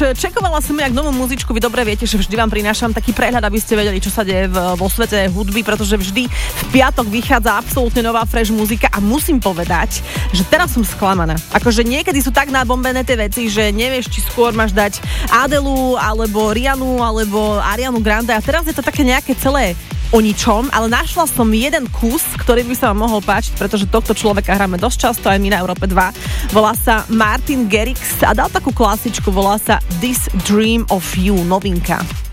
Čekovala som jak novú muzičku, vy dobre viete, že vždy vám prinášam taký prehľad, aby ste vedeli, čo sa deje vo svete hudby, pretože vždy v piatok vychádza absolútne nová fresh muzika a musím povedať, že teraz som sklamaná. Akože niekedy sú tak nabombené tie veci, že nevieš, či skôr máš dať Adelu, alebo Rianu, alebo Arianu Grande a teraz je to také nejaké celé o ničom, ale našla som jeden kus, ktorý by sa vám mohol páčiť, pretože tohto človeka hráme dosť často aj my na Európe 2. Volá sa Martin Garrix a dal takú klasičku, volá sa This Dream of You, novinka.